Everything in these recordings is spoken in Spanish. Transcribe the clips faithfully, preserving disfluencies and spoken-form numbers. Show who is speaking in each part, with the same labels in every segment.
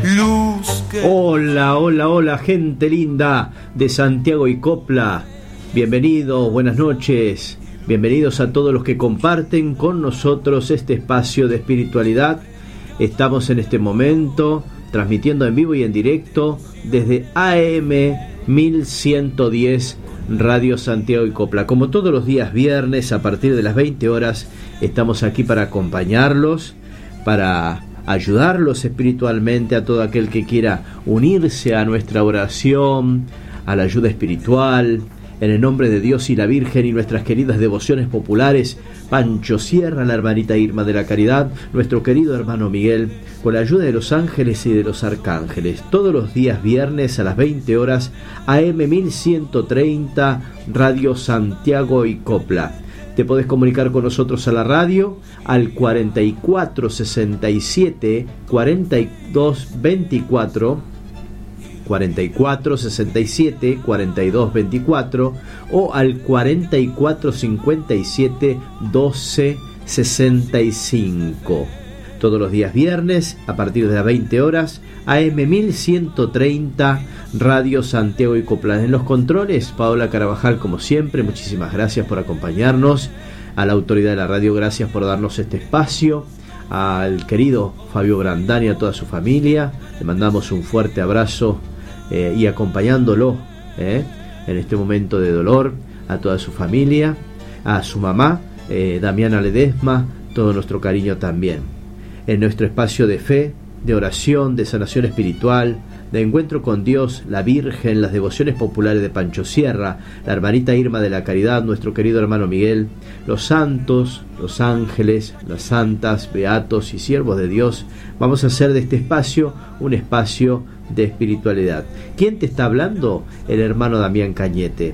Speaker 1: luz que...
Speaker 2: Hola, hola, hola, gente linda de Santiago y Copla. Bienvenidos, buenas noches. Bienvenidos a todos los que comparten con nosotros este espacio de espiritualidad. Estamos en este momento transmitiendo en vivo y en directo desde A M mil ciento diez Radio Santiago y Copla. Como todos los días viernes a partir de las veinte horas estamos aquí para acompañarlos, para ayudarlos espiritualmente, a todo aquel que quiera unirse a nuestra oración, a la ayuda espiritual, en el nombre de Dios y la Virgen y nuestras queridas devociones populares, Pancho Sierra, la hermanita Irma de la Caridad, nuestro querido hermano Miguel, con la ayuda de los ángeles y de los arcángeles, todos los días viernes a las veinte horas, A M mil ciento treinta, Radio Santiago y Copla. Te podés comunicar con nosotros a la radio al cuarenta y cuatro sesenta y siete cuarenta y dos veinticuatro, cuarenta y cuatro sesenta y siete cuarenta y dos veinticuatro o al cuarenta y cuatro cincuenta y siete doce sesenta y cinco. Todos los días viernes a partir de las veinte horas, A M mil ciento treinta, Radio Santiago y Copla. En los controles, Paola Carabajal, como siempre, muchísimas gracias por acompañarnos. A la autoridad de la radio, gracias por darnos este espacio. Al querido Fabio Brandani y a toda su familia, le mandamos un fuerte abrazo eh, y acompañándolo eh, en este momento de dolor, a toda su familia, a su mamá, eh, Damiana Ledesma, todo nuestro cariño también. En nuestro espacio de fe, de oración, de sanación espiritual, de encuentro con Dios, la Virgen, las devociones populares de Pancho Sierra, la hermanita Irma de la Caridad, nuestro querido hermano Miguel, los santos, los ángeles, las santas, beatos y siervos de Dios. Vamos a hacer de este espacio un espacio de espiritualidad. ¿Quién te está hablando? El hermano Damián Cañete,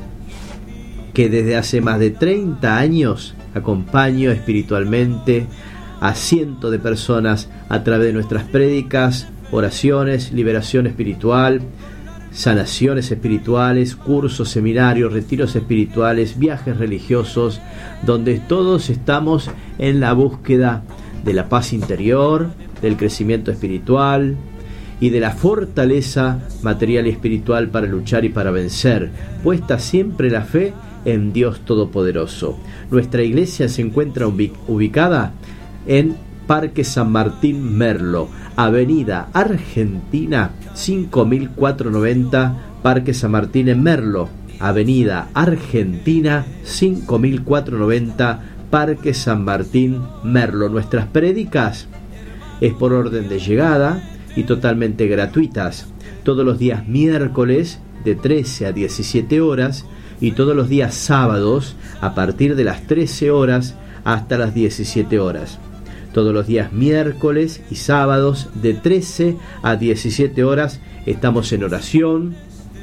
Speaker 2: que desde hace más de treinta años acompaño espiritualmente a cientos de personas a través de nuestras prédicas, oraciones, liberación espiritual, sanaciones espirituales, cursos, seminarios, retiros espirituales, viajes religiosos, donde todos estamos en la búsqueda de la paz interior, del crecimiento espiritual y de la fortaleza material y espiritual para luchar y para vencer, puesta siempre la fe en Dios Todopoderoso. Nuestra iglesia se encuentra ubicada en Parque San Martín Merlo, Avenida Argentina cinco mil cuatrocientos noventa, Parque San Martín en Merlo, Avenida Argentina cinco mil cuatrocientos noventa, Parque San Martín Merlo. Nuestras prédicas es por orden de llegada y totalmente gratuitas, todos los días miércoles de trece a diecisiete horas y todos los días sábados a partir de las trece horas hasta las diecisiete horas. Todos los días miércoles y sábados de trece a diecisiete horas estamos en oración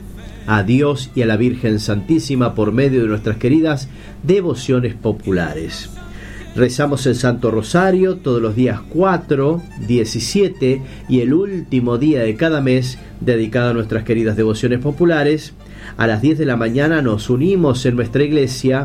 Speaker 2: a Dios y a la Virgen Santísima por medio de nuestras queridas devociones populares. Rezamos el Santo Rosario todos los días cuatro, diecisiete y el último día de cada mes dedicado a nuestras queridas devociones populares. A las diez de la mañana nos unimos en nuestra iglesia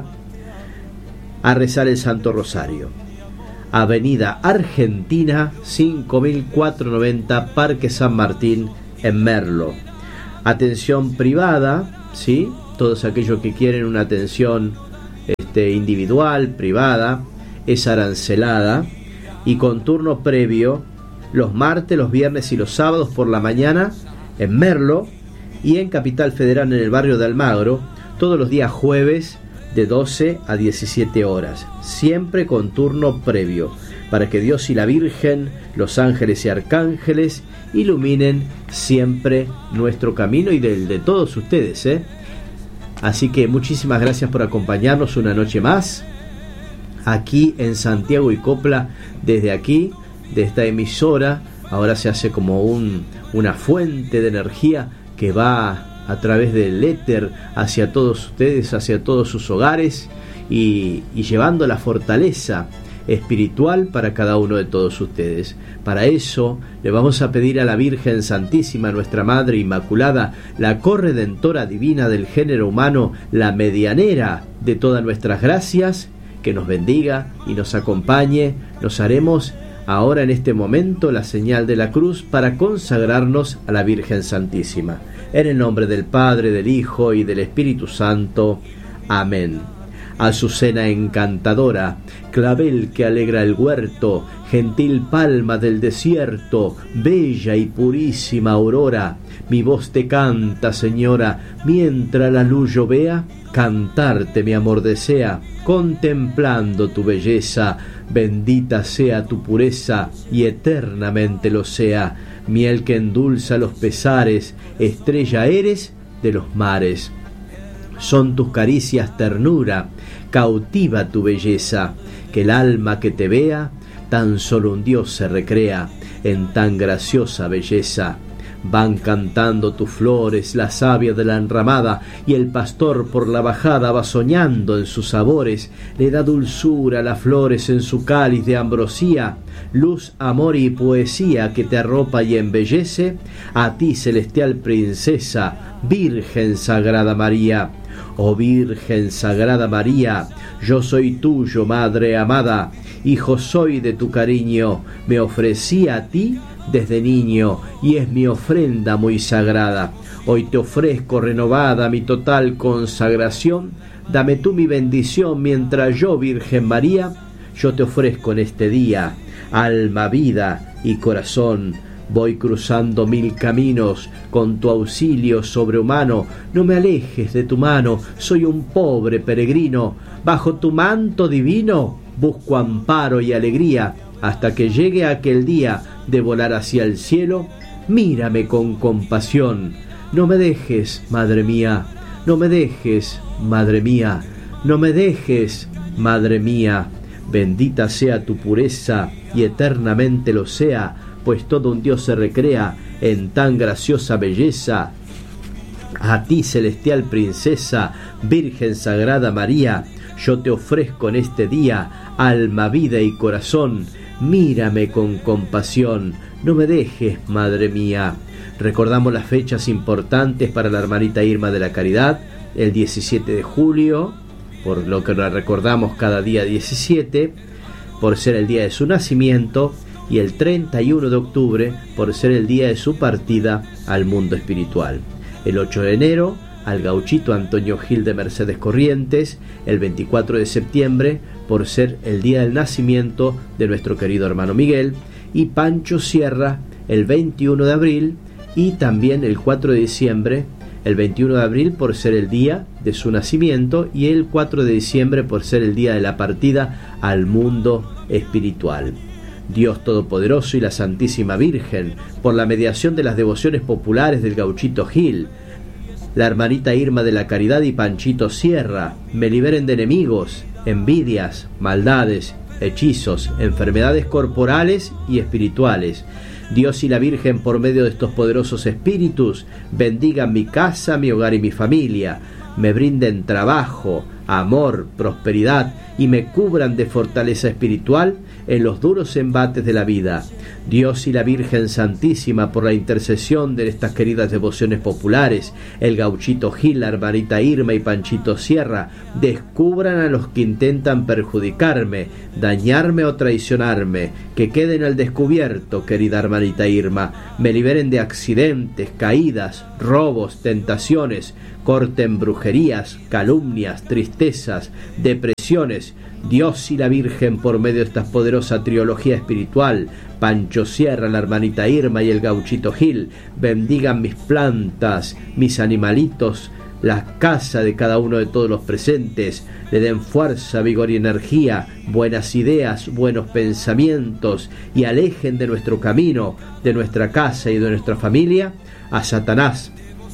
Speaker 2: a rezar el Santo Rosario. Avenida Argentina cinco mil cuatrocientos noventa, Parque San Martín en Merlo. Atención privada, ¿sí? Todos aquellos que quieren una atención este, individual, privada, es arancelada y con turno previo los martes, los viernes y los sábados por la mañana en Merlo y en Capital Federal en el barrio de Almagro, todos los días jueves de doce a diecisiete horas, siempre con turno previo, para que Dios y la Virgen, los ángeles y arcángeles iluminen siempre nuestro camino y del de todos ustedes, ¿eh? Así que muchísimas gracias por acompañarnos una noche más aquí en Santiago y Copla. Desde aquí, de esta emisora, ahora se hace como un, una fuente de energía que va a través del éter hacia todos ustedes, hacia todos sus hogares y, y llevando la fortaleza espiritual para cada uno de todos ustedes. Para eso le vamos a pedir a la Virgen Santísima, nuestra Madre Inmaculada, la corredentora divina del género humano, la medianera de todas nuestras gracias, que nos bendiga y nos acompañe. Nos haremos ahora en este momento la señal de la cruz para consagrarnos a la Virgen Santísima. En el nombre del Padre, del Hijo y del Espíritu Santo. Amén. Azucena encantadora, clavel que alegra el huerto, gentil palma del desierto, bella y purísima aurora, mi voz te canta, señora, mientras la luz yo vea, cantarte mi amor desea, contemplando tu belleza, bendita sea tu pureza y eternamente lo sea, miel que endulza los pesares, estrella eres de los mares. Son tus caricias ternura, cautiva tu belleza, que el alma que te vea, tan solo un Dios se recrea en tan graciosa belleza. Van cantando tus flores, la savia de la enramada, y el pastor por la bajada va soñando en sus sabores, le da dulzura a las flores en su cáliz de ambrosía, luz, amor y poesía que te arropa y embellece, a ti celestial princesa, Virgen Sagrada María. Oh Virgen Sagrada María, yo soy tuyo, Madre amada, hijo soy de tu cariño, me ofrecí a ti desde niño, y es mi ofrenda muy sagrada. Hoy te ofrezco renovada mi total consagración, dame tú mi bendición mientras yo, Virgen María, yo te ofrezco en este día, alma, vida y corazón. Voy cruzando mil caminos con tu auxilio sobrehumano, no me alejes de tu mano, soy un pobre peregrino, bajo tu manto divino busco amparo y alegría, hasta que llegue aquel día de volar hacia el cielo. Mírame con compasión, no me dejes, Madre mía, no me dejes, Madre mía, no me dejes, Madre mía, bendita sea tu pureza y eternamente lo sea, pues todo un Dios se recrea en tan graciosa belleza. A ti, celestial princesa, Virgen Sagrada María, yo te ofrezco en este día alma, vida y corazón. Mírame con compasión, no me dejes, Madre mía. Recordamos las fechas importantes para la hermanita Irma de la Caridad, el diecisiete de julio, por lo que la recordamos cada día diecisiete, por ser el día de su nacimiento, y el treinta y uno de octubre por ser el día de su partida al mundo espiritual. El ocho de enero al gauchito Antonio Gil de Mercedes Corrientes, el veinticuatro de septiembre por ser el día del nacimiento de nuestro querido hermano Miguel, y Pancho Sierra el veintiuno de abril, y también el cuatro de diciembre, el veintiuno de abril por ser el día de su nacimiento, y el cuatro de diciembre por ser el día de la partida al mundo espiritual. Dios Todopoderoso y la Santísima Virgen, por la mediación de las devociones populares del gauchito Gil, la hermanita Irma de la Caridad y Panchito Sierra, me liberen de enemigos, envidias, maldades, hechizos, enfermedades corporales y espirituales. Dios y la Virgen, por medio de estos poderosos espíritus, bendigan mi casa, mi hogar y mi familia, me brinden trabajo, amor, prosperidad y me cubran de fortaleza espiritual en los duros embates de la vida. Dios y la Virgen Santísima, por la intercesión de estas queridas devociones populares, el gauchito Gil, la hermanita Irma y Panchito Sierra, descubran a los que intentan perjudicarme, dañarme o traicionarme, que queden al descubierto, querida hermanita Irma, me liberen de accidentes, caídas, robos, tentaciones, corten brujerías, calumnias, tristezas, depresiones. Dios y la Virgen, por medio de esta poderosa trilogía espiritual, Pancho Sierra, la hermanita Irma y el gauchito Gil, bendigan mis plantas, mis animalitos, la casa de cada uno de todos los presentes, le den fuerza, vigor y energía, buenas ideas, buenos pensamientos, y alejen de nuestro camino, de nuestra casa y de nuestra familia a Satanás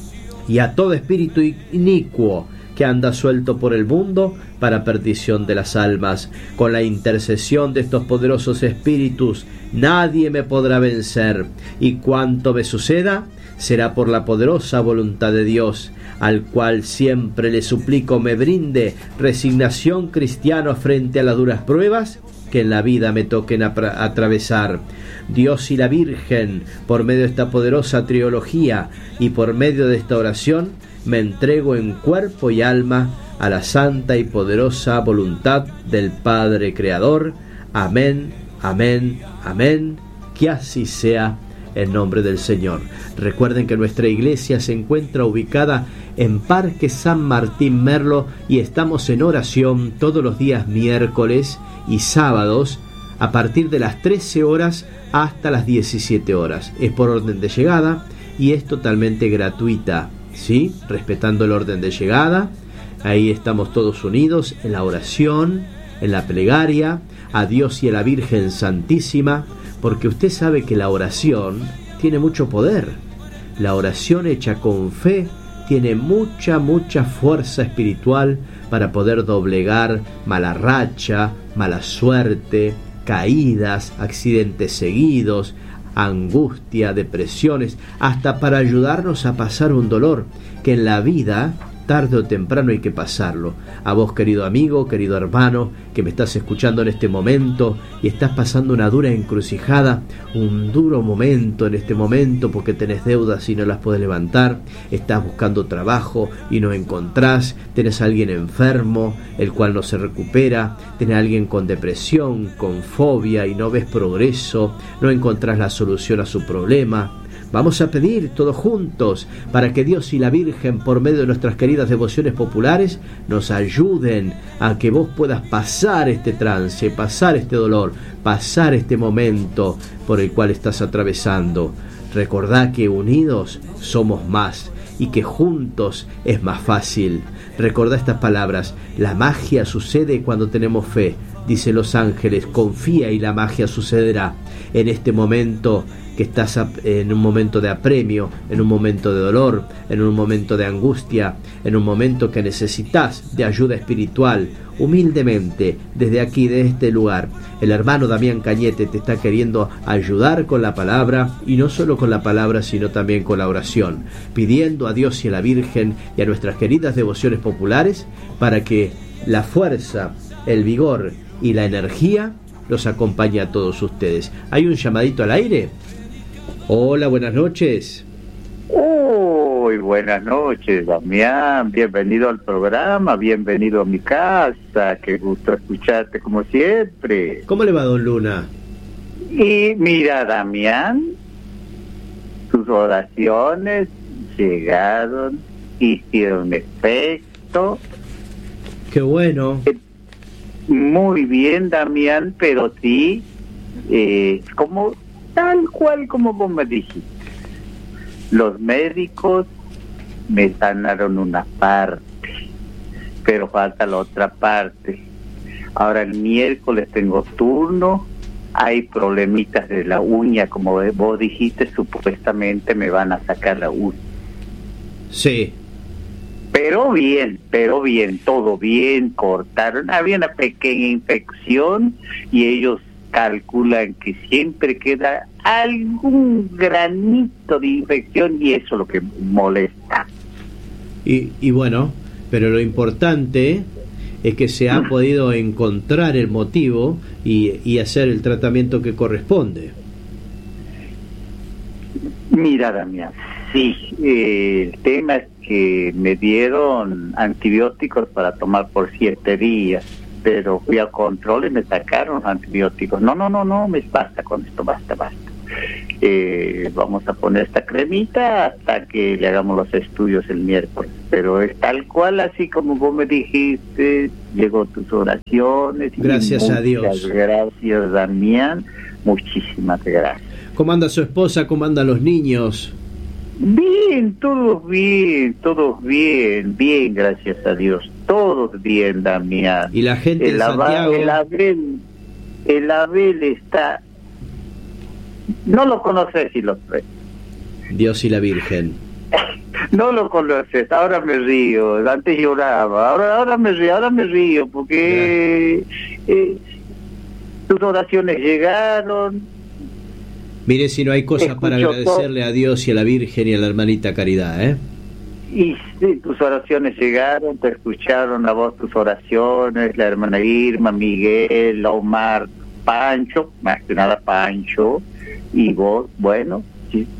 Speaker 2: y a todo espíritu inicuo que anda suelto por el mundo para perdición de las almas. Con la intercesión de estos poderosos espíritus nadie me podrá vencer, y cuanto me suceda será por la poderosa voluntad de Dios, al cual siempre le suplico me brinde resignación cristiana frente a las duras pruebas que en la vida me toquen atravesar. Dios y la Virgen, por medio de esta poderosa trilogía y por medio de esta oración, me entrego en cuerpo y alma a la santa y poderosa voluntad del Padre Creador. Amén, Amén, amén, que así sea en nombre del Señor. Recuerden que nuestra iglesia se encuentra ubicada en Parque San Martín Merlo y estamos en oración todos los días miércoles y sábados a partir de las trece horas hasta las diecisiete horas. Es por orden de llegada y es totalmente gratuita, ¿sí? Respetando el orden de llegada. Ahí estamos todos unidos en la oración, en la plegaria, a Dios y a la Virgen Santísima, porque usted sabe que la oración tiene mucho poder. La oración hecha con fe tiene mucha, mucha fuerza espiritual para poder doblegar mala racha, mala suerte, caídas, accidentes seguidos, angustia, depresiones, hasta para ayudarnos a pasar un dolor que en la vida tarde o temprano hay que pasarlo. A vos, querido amigo, querido hermano, que me estás escuchando en este momento y estás pasando una dura encrucijada, un duro momento en este momento porque tenés deudas y no las podés levantar, estás buscando trabajo y no encontrás, tenés a alguien enfermo, el cual no se recupera, tenés a alguien con depresión, con fobia y no ves progreso, no encontrás la solución a su problema. Vamos a pedir todos juntos para que Dios y la Virgen, por medio de nuestras queridas devociones populares, nos ayuden a que vos puedas pasar este trance, pasar este dolor, pasar este momento por el cual estás atravesando. Recordá que unidos somos más y que juntos es más fácil. Recordá estas palabras: la magia sucede cuando tenemos fe. Dicen los ángeles, confía y la magia sucederá. En este momento que estás en un momento de apremio, en un momento de dolor, en un momento de angustia, en un momento que necesitas de ayuda espiritual, humildemente, desde aquí, de este lugar, el hermano Damián Cañete te está queriendo ayudar con la palabra, y no solo con la palabra, sino también con la oración, pidiendo a Dios y a la Virgen y a nuestras queridas devociones populares para que la fuerza, el vigor y la energía los acompañe a todos ustedes. ¿Hay un llamadito al aire? Hola, buenas noches.
Speaker 1: Uy, buenas noches, Damián. Bienvenido al programa, bienvenido a mi casa. Qué gusto escucharte como siempre.
Speaker 2: ¿Cómo le va, don Luna?
Speaker 1: Y mira, Damián, tus oraciones llegaron, hicieron efecto.
Speaker 2: Qué bueno.
Speaker 1: Muy bien, Damián, pero sí, eh, como tal cual como vos me dijiste. Los médicos me sanaron una parte, pero falta la otra parte. Ahora el miércoles tengo turno, hay problemitas de la uña, como vos dijiste, supuestamente me van a sacar la uña.
Speaker 2: Sí.
Speaker 1: Pero bien, pero bien, todo bien, cortaron, había una pequeña infección y ellos calculan que siempre queda algún granito de infección y eso es lo que molesta.
Speaker 2: Y, y bueno, pero lo importante es que se ha podido encontrar el motivo y, y hacer el tratamiento que corresponde.
Speaker 1: Mira, Damián, sí, eh, el tema es que me dieron antibióticos para tomar por siete días, pero fui a control y me sacaron antibióticos. No, no, no, no, me basta con esto, basta, basta. Eh, vamos a poner esta cremita hasta que le hagamos los estudios el miércoles, pero es tal cual, así como vos me dijiste, llegó tus oraciones.
Speaker 2: Gracias a Dios.
Speaker 1: Muchas gracias, Damián, muchísimas gracias.
Speaker 2: ¿Cómo anda su esposa? ¿Cómo andan los niños?
Speaker 1: Bien, todos bien, todos bien, bien, gracias a Dios, todos bien, Damián.
Speaker 2: ¿Y la gente
Speaker 1: el
Speaker 2: de Santiago?
Speaker 1: El Abel, el Abel está... No lo conoces, si lo sé.
Speaker 2: Dios y la Virgen.
Speaker 1: No lo conoces, ahora me río, antes lloraba, ahora ahora me río, ahora me río, porque eh, tus oraciones llegaron.
Speaker 2: Mire si no hay cosas para agradecerle todo a Dios y a la Virgen y a la hermanita Caridad, ¿eh?
Speaker 1: Y sí, tus oraciones llegaron, te escucharon a vos tus oraciones, la hermana Irma, Miguel, Omar, Pancho, más que nada Pancho, y vos, bueno, sí,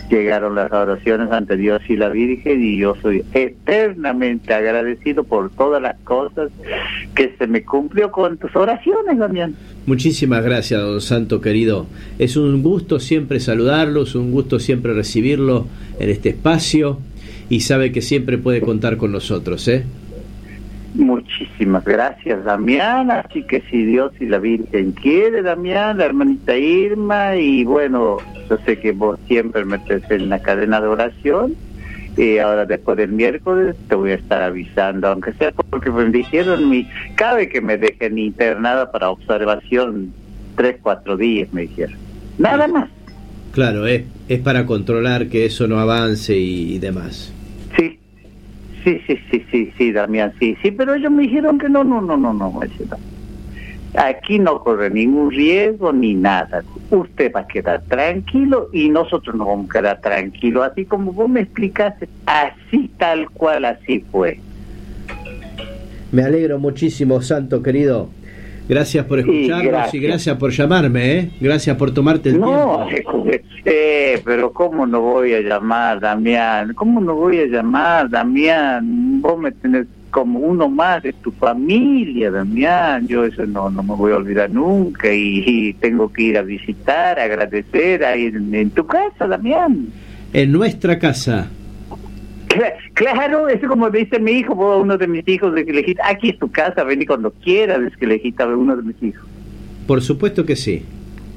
Speaker 1: llegaron las oraciones ante Dios y la Virgen, y yo soy eternamente agradecido por todas las cosas que se me cumplió con tus oraciones, Damián.
Speaker 2: Muchísimas gracias, don Santo querido. Es un gusto siempre saludarlo, es un gusto siempre recibirlo en este espacio, y sabe que siempre puede contar con nosotros, ¿eh?
Speaker 1: Muchísimas gracias, Damián. Así que si Dios y la Virgen quiere, Damián, la hermanita Irma, y bueno, yo sé que vos siempre metes en la cadena de oración, y ahora después del miércoles te voy a estar avisando, aunque sea porque me dijeron, mi, cabe que me dejen internada para observación tres, cuatro días, me dijeron. Nada más.
Speaker 2: Claro, es, es para controlar que eso no avance y, y demás.
Speaker 1: Sí. Sí, sí, sí, sí, sí, Damián, sí, sí, pero ellos me dijeron que no, no, no, no, no, aquí no corre ningún riesgo ni nada, usted va a quedar tranquilo y nosotros nos vamos a quedar tranquilos, así como vos me explicaste, así tal cual, así fue.
Speaker 2: Me alegro muchísimo, Santo querido. Gracias por escucharnos y gracias, y gracias por llamarme, ¿eh? Gracias por tomarte el
Speaker 1: no,
Speaker 2: tiempo.
Speaker 1: Eh, pero ¿cómo no voy a llamar, Damián? ¿Cómo no voy a llamar, Damián? Vos me tenés como uno más de tu familia, Damián. Yo eso no, no me voy a olvidar nunca, y, y tengo que ir a visitar, agradecer ahí en, en tu casa, Damián.
Speaker 2: En nuestra casa.
Speaker 1: Claro, eso como dice mi hijo, uno de mis hijos, de que le dijiste, aquí es tu casa, ven y cuando quieras, es que le dijiste a uno de mis hijos.
Speaker 2: Por supuesto que sí.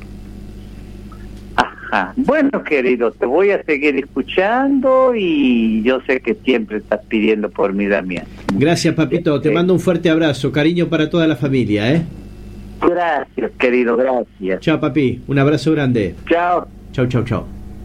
Speaker 1: Ajá. Bueno, querido, te voy a seguir escuchando, y yo sé que siempre estás pidiendo por mí, Damián.
Speaker 2: Gracias, papito, te mando un fuerte abrazo, cariño para toda la familia, ¿eh?
Speaker 1: Gracias, querido, gracias.
Speaker 2: Chao, papi, un abrazo grande.
Speaker 1: Chao.
Speaker 2: Chao, chao, chao.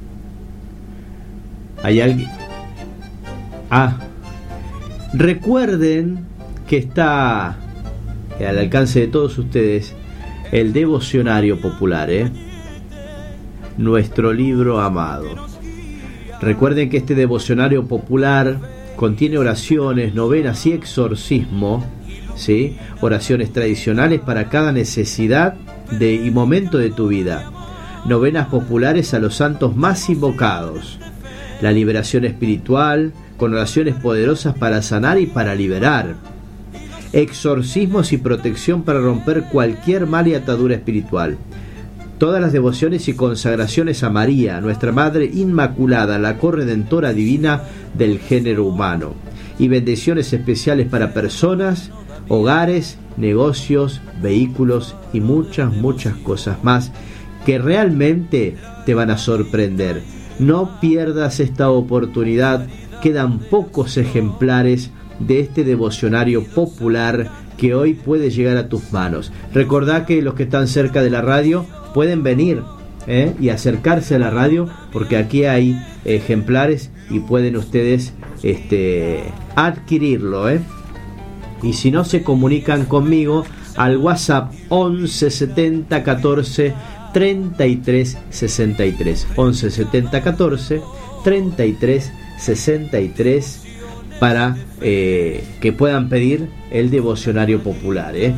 Speaker 2: ¿Hay alguien? Ah, recuerden que está al alcance de todos ustedes el devocionario popular, ¿eh? Nuestro libro amado. Recuerden que este devocionario popular contiene oraciones, novenas y exorcismo, ¿sí? Oraciones tradicionales para cada necesidad de, y momento de tu vida. Novenas populares a los santos más invocados. La liberación espiritual, con oraciones poderosas para sanar y para liberar. Exorcismos y protección para romper cualquier mal y atadura espiritual. Todas las devociones y consagraciones a María, nuestra Madre Inmaculada, la corredentora divina del género humano. Y bendiciones especiales para personas, hogares, negocios, vehículos y muchas, muchas cosas más que realmente te van a sorprender. No pierdas esta oportunidad. Quedan pocos ejemplares de este devocionario popular que hoy puede llegar a tus manos. Recordá que los que están cerca de la radio pueden venir ¿eh? y acercarse a la radio, porque aquí hay ejemplares y pueden ustedes este, adquirirlo. ¿eh? Y si no, se comunican conmigo al WhatsApp once setenta catorce treinta y tres sesenta y tres. once setenta catorce treinta y tres sesenta y tres para eh, que puedan pedir el devocionario popular. ¿eh?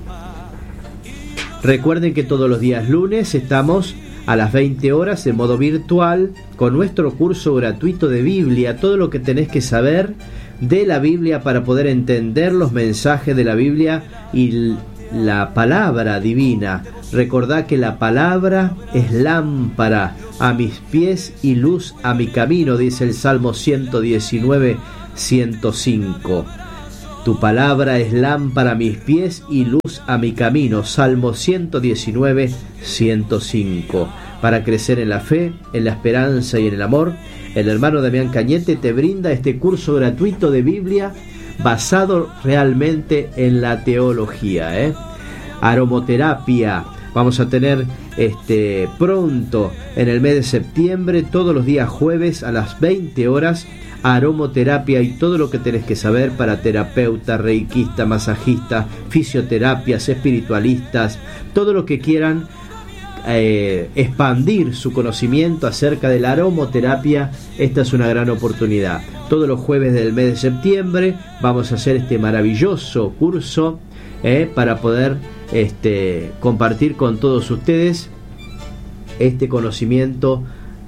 Speaker 2: Recuerden que todos los días lunes estamos a las veinte horas en modo virtual con nuestro curso gratuito de Biblia, todo lo que tenés que saber de la Biblia para poder entender los mensajes de la Biblia y la palabra divina. Recordá que la palabra es lámpara a mis pies y luz a mi camino, dice el Salmo ciento diecinueve, ciento cinco. Tu palabra es lámpara a mis pies y luz a mi camino, Salmo ciento diecinueve, ciento cinco. Para crecer en la fe, en la esperanza y en el amor, el hermano Damián Cañete te brinda este curso gratuito de Biblia basado realmente en la teología. ¿eh? Aromoterapia. Vamos a tener este pronto en el mes de septiembre, todos los días jueves a las veinte horas, aromoterapia y todo lo que tenés que saber para terapeuta, reikista, masajista, fisioterapias, espiritualistas, todo lo que quieran eh, expandir su conocimiento acerca de la aromoterapia. Esta es una gran oportunidad. Todos los jueves del mes de septiembre vamos a hacer este maravilloso curso eh, para poder Este, compartir con todos ustedes este conocimiento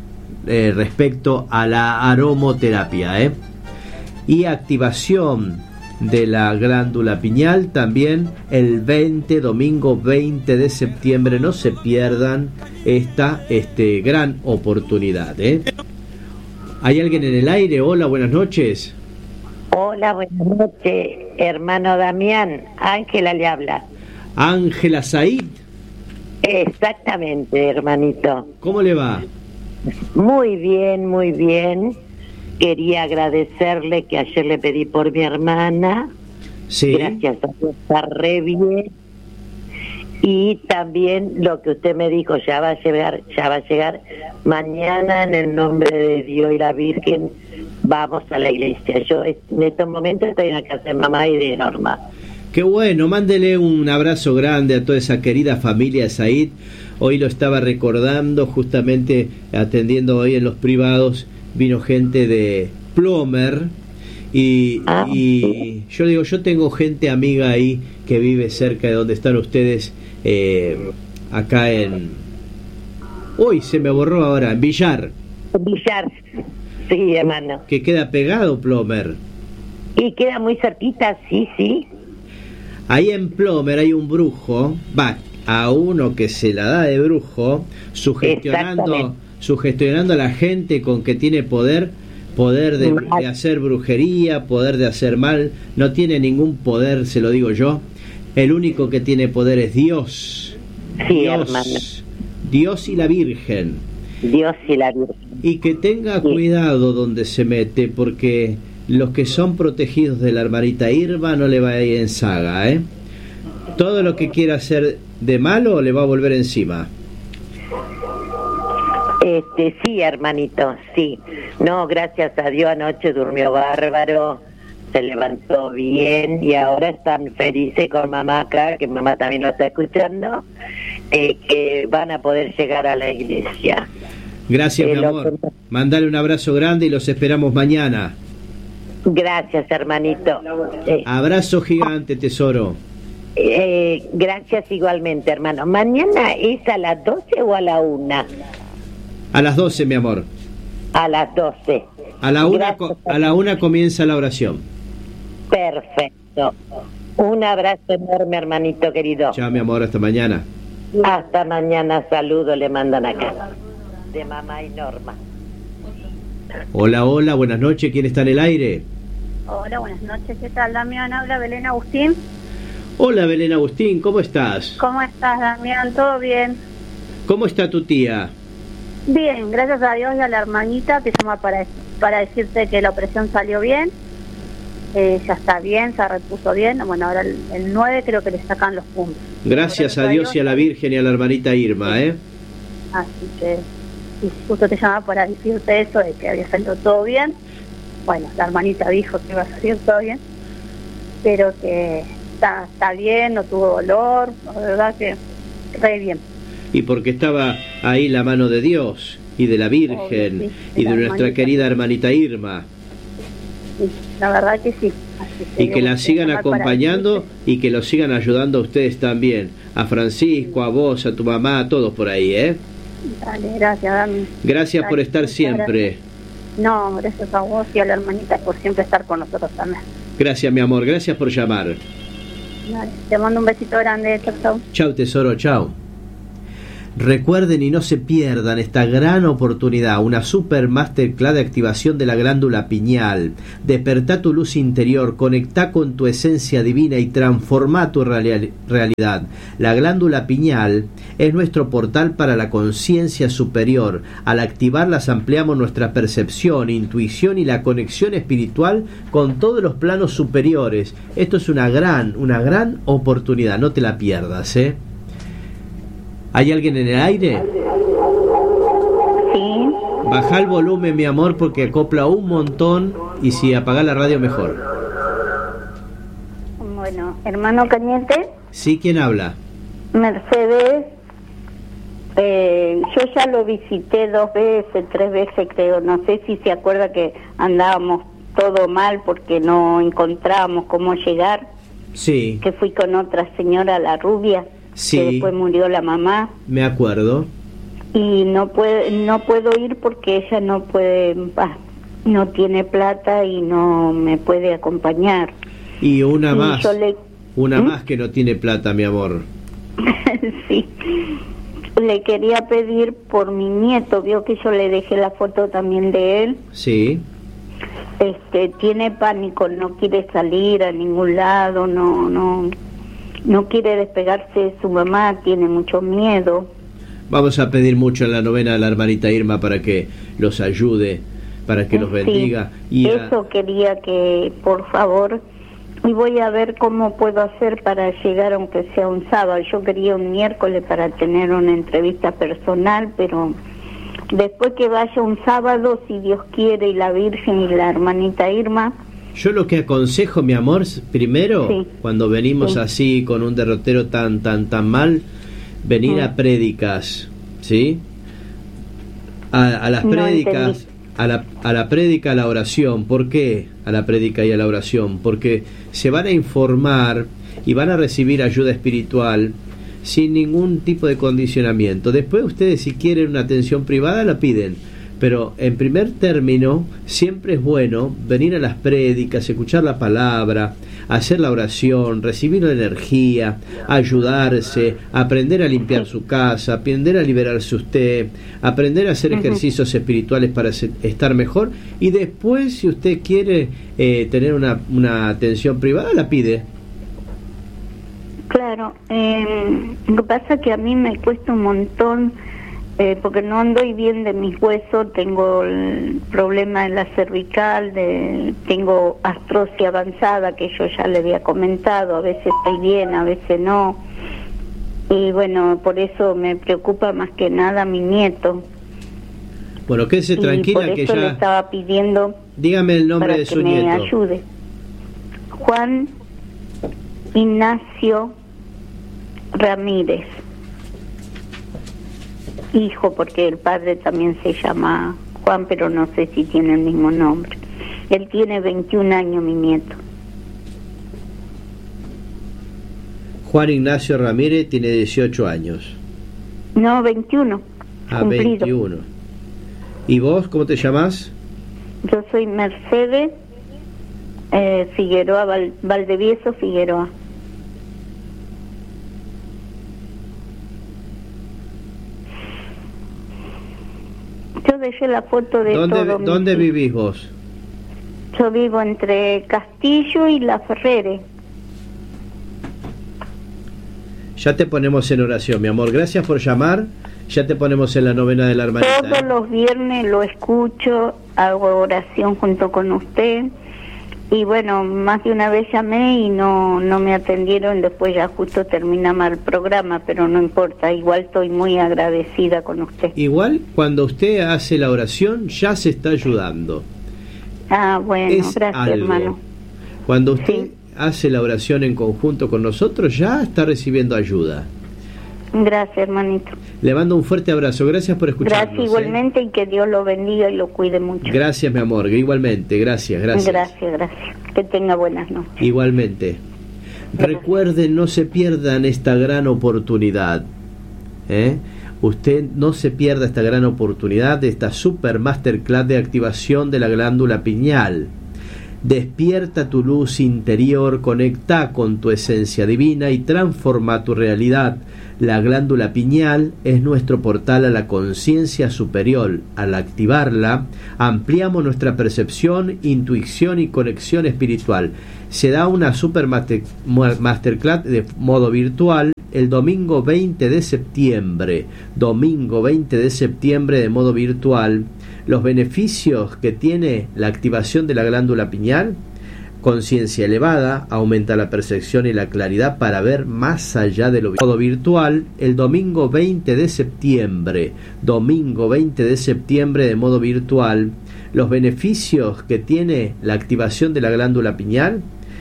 Speaker 2: eh, respecto a la aromoterapia, ¿eh? Y activación de la glándula pineal también el veinte, domingo veinte de septiembre. No se pierdan esta este, gran oportunidad, ¿eh? ¿Hay alguien en el aire? Hola, buenas noches.
Speaker 3: Hola, buenas noches, hermano Damián. Ángela le habla.
Speaker 2: Ángela Said.
Speaker 3: Exactamente, hermanito.
Speaker 2: ¿Cómo le va?
Speaker 3: Muy bien, muy bien. Quería agradecerle que ayer le pedí por mi hermana.
Speaker 2: Sí.
Speaker 3: Gracias a Dios está re bien. Y también lo que usted me dijo, ya va a llegar, ya va a llegar mañana en el nombre de Dios y la Virgen. Vamos a la iglesia. Yo en estos momentos estoy en la casa de mamá y de Norma.
Speaker 2: Qué bueno, mándele un abrazo grande a toda esa querida familia Said. Hoy lo estaba recordando, justamente atendiendo hoy en los privados, vino gente de Plomer y,
Speaker 3: ah,
Speaker 2: y
Speaker 3: sí.
Speaker 2: yo digo, yo tengo gente amiga ahí que vive cerca de donde están ustedes, eh, acá en... Uy, se me borró ahora, en Villar.
Speaker 3: Villar, sí, hermano.
Speaker 2: Que queda pegado Plomer.
Speaker 3: Y queda muy cerquita, sí, sí.
Speaker 2: Ahí en Plomer hay un brujo, va, a uno que se la da de brujo, sugestionando, sugestionando a la gente con que tiene poder, poder de, de hacer brujería, poder de hacer mal. No tiene ningún poder, se lo digo yo. El único que tiene poder es Dios.
Speaker 3: Sí,
Speaker 2: Dios,
Speaker 3: hermano.
Speaker 2: Dios y la Virgen.
Speaker 3: Dios y la Virgen.
Speaker 2: Y que tenga
Speaker 3: sí.
Speaker 2: cuidado donde se mete, porque los que son protegidos de la hermanita Irma no le va a ir en saga, ¿eh? Todo lo que quiera hacer de malo le va a volver encima.
Speaker 3: Este, sí, hermanito, sí. No, gracias a Dios anoche durmió bárbaro, se levantó bien y ahora están felices con mamá acá, que mamá también lo está escuchando, eh, que van a poder llegar a la iglesia.
Speaker 2: Gracias,
Speaker 3: eh,
Speaker 2: mi amor. Que... Mandale un abrazo grande y los esperamos mañana.
Speaker 3: Gracias, hermanito. Eh,
Speaker 2: Abrazo gigante, tesoro.
Speaker 3: Eh, gracias igualmente, hermano. ¿Mañana es a las doce o a la una?
Speaker 2: A las doce, mi amor.
Speaker 3: A las doce.
Speaker 2: A la una, a la una comienza la oración.
Speaker 3: Perfecto. Un abrazo enorme, hermanito querido.
Speaker 2: Chao, mi amor, hasta mañana.
Speaker 3: Hasta mañana, saludo le mandan acá. De mamá y Norma.
Speaker 2: Hola, hola, buenas noches. ¿Quién está en el aire?
Speaker 4: Hola, buenas noches. ¿Qué tal, Damián? Habla Belén Agustín.
Speaker 2: Hola, Belén Agustín, ¿cómo estás?
Speaker 4: ¿Cómo estás, Damián? ¿Todo bien?
Speaker 2: ¿Cómo está tu tía?
Speaker 4: Bien, gracias a Dios y a la hermanita. Te llama para, para decirte que la operación salió bien. Eh, ya está bien, se repuso bien. Bueno, ahora el, el nueve creo que le sacan los puntos.
Speaker 2: Gracias, gracias a Dios y a la Virgen y a la hermanita Irma, ¿eh?
Speaker 4: Así que, y justo te llamaba para decirte eso, de que había salido todo bien. Bueno, la hermanita dijo que iba a salir todo bien, pero que está, está bien, no tuvo dolor, la verdad que re bien.
Speaker 2: Y porque estaba ahí la mano de Dios y de la Virgen, Obvio, sí, de y de nuestra hermanita. Querida hermanita Irma.
Speaker 4: Sí, la verdad que sí. Así que
Speaker 2: y que la sigan acompañando y que los sigan ayudando a ustedes también, a Francisco, a vos, a tu mamá, a todos por ahí, ¿eh?
Speaker 4: Dale, gracias, Dami.
Speaker 2: Gracias Dale, por estar siempre.
Speaker 4: Gracias. No, gracias a vos y a la hermanita por siempre estar con nosotros también.
Speaker 2: Gracias, mi amor, gracias por llamar.
Speaker 4: Dale, te mando un besito grande, chau, chau.
Speaker 2: Chau, tesoro, chau. Recuerden y no se pierdan esta gran oportunidad, una super masterclass de activación de la glándula pineal. Despertá tu luz interior, conectá con tu esencia divina y transformá tu reali- realidad. La glándula pineal es nuestro portal para la conciencia superior. Al activarlas ampliamos nuestra percepción, intuición y la conexión espiritual con todos los planos superiores. Esto es una gran, una gran oportunidad, no te la pierdas, ¿eh? ¿Hay alguien en el aire?
Speaker 3: Sí.
Speaker 2: Baja el volumen, mi amor, porque acopla un montón y si apaga la radio mejor.
Speaker 4: Bueno, hermano Cañete.
Speaker 2: Sí, ¿quién habla?
Speaker 4: Mercedes. Eh, yo ya lo visité dos veces, tres veces creo. No sé si se acuerda que andábamos todo mal porque no encontrábamos cómo llegar.
Speaker 2: Sí.
Speaker 4: Que fui con otra señora, la rubia.
Speaker 2: Sí.
Speaker 4: Que después murió la mamá.
Speaker 2: Me acuerdo.
Speaker 4: y no puede, no puedo ir porque ella no puede, bah, no tiene plata y no me puede acompañar.
Speaker 2: Y una
Speaker 4: Y
Speaker 2: más,
Speaker 4: yo le-
Speaker 2: una
Speaker 4: ¿Mm?
Speaker 2: más que no tiene plata, mi amor.
Speaker 4: Sí, le quería pedir por mi nieto, vio que yo le dejé la foto también de él.
Speaker 2: Sí.
Speaker 4: Este, tiene pánico, no quiere salir a ningún lado, no, no, no quiere despegarse de su mamá, tiene mucho miedo.
Speaker 2: Vamos a pedir mucho en la novena de la hermanita Irma para que los ayude, para que los
Speaker 4: Sí,
Speaker 2: bendiga. Y a-
Speaker 4: eso quería que, por favor, y voy a ver cómo puedo hacer para llegar aunque sea un sábado. Yo quería un miércoles para tener una entrevista personal, pero después que vaya un sábado, si Dios quiere, y la Virgen y la hermanita Irma,
Speaker 2: yo lo que aconsejo, mi amor, s- primero,
Speaker 4: Sí.
Speaker 2: cuando venimos
Speaker 4: Sí.
Speaker 2: así con un derrotero tan, tan, tan mal, venir
Speaker 4: Mm.
Speaker 2: a prédicas, ¿sí? A, a las
Speaker 4: No
Speaker 2: prédicas,
Speaker 4: entendí.
Speaker 2: a la, a la prédica, a la oración. ¿Por qué a la prédica y a la oración? Porque se van a informar y van a recibir ayuda espiritual sin ningún tipo de condicionamiento. Después ustedes, si quieren una atención privada, la piden. Pero en primer término, siempre es bueno venir a las prédicas, escuchar la palabra, hacer la oración, recibir la energía, ayudarse, aprender a limpiar su casa, aprender a liberarse usted, aprender a hacer
Speaker 4: Ujú.
Speaker 2: ejercicios espirituales para se- estar mejor. Y después, si usted quiere eh, tener una, una atención privada, la pide.
Speaker 4: claro, eh, lo que pasa es que a mí me cuesta un montón, eh, porque no andoy bien de mis huesos, tengo el problema en la cervical, de, tengo artrosis avanzada, que yo ya le había comentado, a veces estoy bien, a veces no, y bueno, por eso me preocupa más que nada mi nieto.
Speaker 2: Bueno, quédese
Speaker 4: Y
Speaker 2: tranquila
Speaker 4: por
Speaker 2: que
Speaker 4: eso le
Speaker 2: ya...
Speaker 4: estaba pidiendo
Speaker 2: Dígame el nombre
Speaker 4: para
Speaker 2: de
Speaker 4: que
Speaker 2: su
Speaker 4: me
Speaker 2: nieto.
Speaker 4: ayude. Juan Ignacio Ramírez, hijo, porque el padre también se llama Juan, pero no sé si tiene el mismo nombre. Él tiene veintiún años, mi nieto.
Speaker 2: Juan Ignacio Ramírez tiene dieciocho años.
Speaker 4: No, veintiuno.
Speaker 2: A
Speaker 4: cumplido.
Speaker 2: veintiuno. ¿Y vos cómo te llamás?
Speaker 4: Yo soy Mercedes eh, Figueroa, Val- Valdevieso Figueroa. Yo dejé la foto de
Speaker 2: ¿Dónde,
Speaker 4: todo mi-
Speaker 2: ¿dónde vivís vos?
Speaker 4: Yo vivo entre Castillo y La Ferrere.
Speaker 2: Ya te ponemos en oración, mi amor. Gracias por llamar. Ya te ponemos en la novena de la hermanita.
Speaker 4: Todos
Speaker 2: ¿eh?
Speaker 4: los viernes lo escucho, hago oración junto con usted. Y bueno, más de una vez llamé y no no me atendieron, después ya justo termina mal el programa, pero no importa, igual estoy muy agradecida con usted.
Speaker 2: Igual, cuando usted hace la oración, ya se está ayudando.
Speaker 4: Ah, bueno,
Speaker 2: Es
Speaker 4: gracias,
Speaker 2: algo.
Speaker 4: hermano.
Speaker 2: Cuando usted
Speaker 4: Sí.
Speaker 2: hace la oración en conjunto con nosotros, ya está recibiendo ayuda.
Speaker 4: Gracias, hermanito.
Speaker 2: Le mando un fuerte abrazo. Gracias por escucharnos.
Speaker 4: Gracias igualmente y que Dios lo bendiga y lo cuide mucho.
Speaker 2: ¿eh? Gracias, mi amor. Igualmente. Gracias, gracias.
Speaker 4: Gracias, gracias. Que tenga buenas noches.
Speaker 2: Igualmente. Recuerden, no se pierdan esta gran oportunidad. ¿eh? Usted no se pierda esta gran oportunidad de esta super masterclass de activación de la glándula pineal. Despierta tu luz interior, conecta con tu esencia divina y transforma tu realidad. La glándula pineal es nuestro portal a la conciencia superior. Al activarla, ampliamos nuestra percepción, intuición y conexión espiritual. Se da una super master, masterclass de modo virtual el domingo veinte de septiembre. Domingo veinte de septiembre de modo virtual. Los beneficios que tiene la activación de la glándula pineal: conciencia elevada, aumenta la percepción y la claridad para ver más allá de lo modo virtual, el domingo veinte de septiembre, domingo veinte de septiembre de modo virtual. Los beneficios que tiene la activación de la glándula pineal: